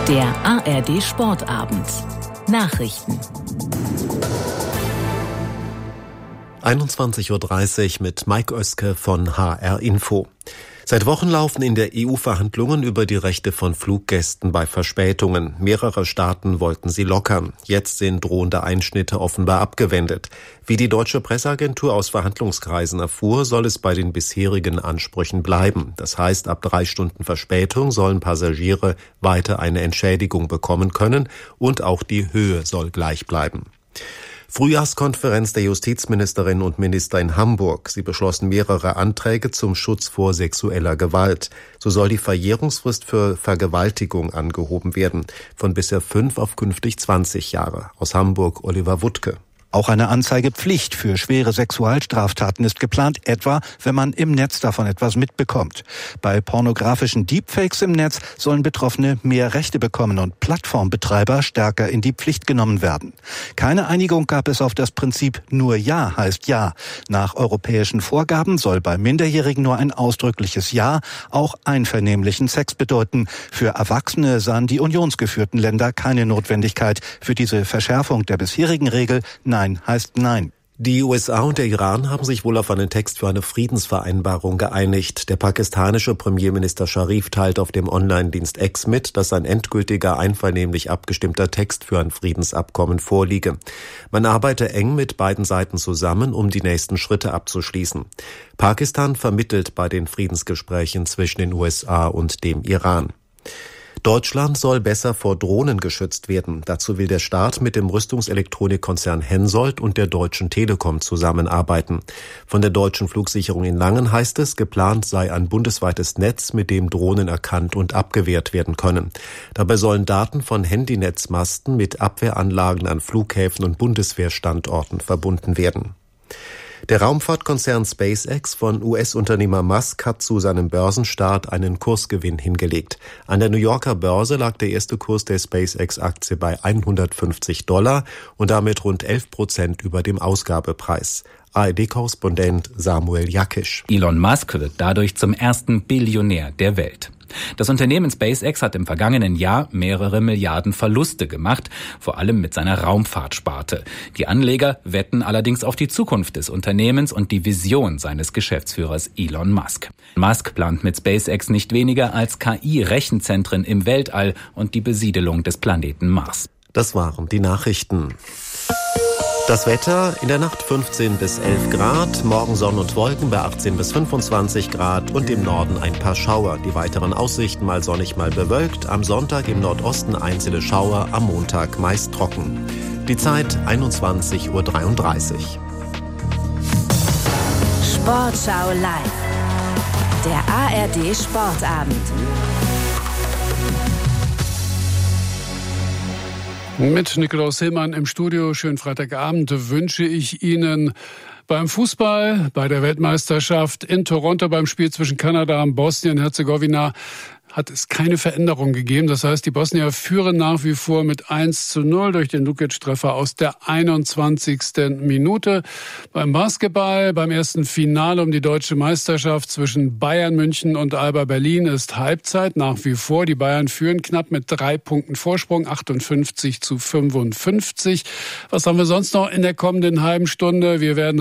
Der ARD Sportabend. Nachrichten. 21:30 Uhr mit Mike Oeske von HR Info. Seit Wochen laufen in der EU Verhandlungen über die Rechte von Fluggästen bei Verspätungen. Mehrere Staaten wollten sie lockern. Jetzt sind drohende Einschnitte offenbar abgewendet. Wie die deutsche Presseagentur aus Verhandlungskreisen erfuhr, soll es bei den bisherigen Ansprüchen bleiben. Das heißt, ab 3 Stunden Verspätung sollen Passagiere weiter eine Entschädigung bekommen können und auch die Höhe soll gleich bleiben. Frühjahrskonferenz der Justizministerinnen und Minister in Hamburg. Sie beschlossen mehrere Anträge zum Schutz vor sexueller Gewalt. So soll die Verjährungsfrist für Vergewaltigung angehoben werden, von bisher 5 auf künftig 20 Jahre. Aus Hamburg Oliver Wuttke. Auch eine Anzeigepflicht für schwere Sexualstraftaten ist geplant, etwa wenn man im Netz davon etwas mitbekommt. Bei pornografischen Deepfakes im Netz sollen Betroffene mehr Rechte bekommen und Plattformbetreiber stärker in die Pflicht genommen werden. Keine Einigung gab es auf das Prinzip nur Ja heißt Ja. Nach europäischen Vorgaben soll bei Minderjährigen nur ein ausdrückliches Ja auch einvernehmlichen Sex bedeuten. Für Erwachsene sahen die unionsgeführten Länder keine Notwendigkeit für diese Verschärfung der bisherigen Regel. Nein heißt Nein. Die USA und der Iran haben sich wohl auf einen Text für eine Friedensvereinbarung geeinigt. Der pakistanische Premierminister Sharif teilt auf dem Online-Dienst X mit, dass ein endgültiger, einvernehmlich abgestimmter Text für ein Friedensabkommen vorliege. Man arbeite eng mit beiden Seiten zusammen, um die nächsten Schritte abzuschließen. Pakistan vermittelt bei den Friedensgesprächen zwischen den USA und dem Iran. Deutschland soll besser vor Drohnen geschützt werden. Dazu will der Staat mit dem Rüstungselektronikkonzern Hensoldt und der Deutschen Telekom zusammenarbeiten. Von der Deutschen Flugsicherung in Langen heißt es, geplant sei ein bundesweites Netz, mit dem Drohnen erkannt und abgewehrt werden können. Dabei sollen Daten von Handynetzmasten mit Abwehranlagen an Flughäfen und Bundeswehrstandorten verbunden werden. Der Raumfahrtkonzern SpaceX von US-Unternehmer Musk hat zu seinem Börsenstart einen Kursgewinn hingelegt. An der New Yorker Börse lag der erste Kurs der SpaceX-Aktie bei $150 und damit rund 11% über dem Ausgabepreis. ARD-Korrespondent Samuel Jakisch. Elon Musk wird dadurch zum ersten Billionär der Welt. Das Unternehmen SpaceX hat im vergangenen Jahr mehrere Milliarden Verluste gemacht, vor allem mit seiner Raumfahrtsparte. Die Anleger wetten allerdings auf die Zukunft des Unternehmens und die Vision seines Geschäftsführers Elon Musk. Musk plant mit SpaceX nicht weniger als KI-Rechenzentren im Weltall und die Besiedelung des Planeten Mars. Das waren die Nachrichten. Das Wetter, in der Nacht 15 bis 11 Grad, morgen Sonne und Wolken bei 18 bis 25 Grad und im Norden ein paar Schauer. Die weiteren Aussichten mal sonnig, mal bewölkt. Am Sonntag im Nordosten einzelne Schauer, am Montag meist trocken. Die Zeit 21:33 Uhr. Sportschau live. Der ARD Sportabend. Mit Nikolaus Hillmann im Studio. Schönen Freitagabend wünsche ich Ihnen beim Fußball, bei der Weltmeisterschaft in Toronto, beim Spiel zwischen Kanada und Bosnien-Herzegowina hat es keine Veränderung gegeben. Das heißt, die Bosnier führen nach wie vor mit 1:0 durch den Lukic-Treffer aus der 21. Minute. Beim Basketball, beim ersten Finale um die deutsche Meisterschaft zwischen Bayern München und Alba Berlin ist Halbzeit nach wie vor. Die Bayern führen knapp mit 3 Punkten Vorsprung, 58:55. Was haben wir sonst noch in der kommenden halben Stunde? Wir werden